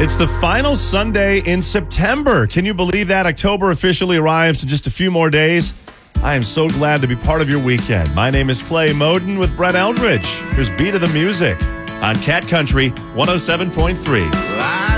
It's the final Sunday in September. Can you believe that? October officially arrives in just a few more days. I am so glad to be part of your weekend. My name is Clay Moden with Brett Eldridge. Here's Beat of the Music on Cat Country 107.3.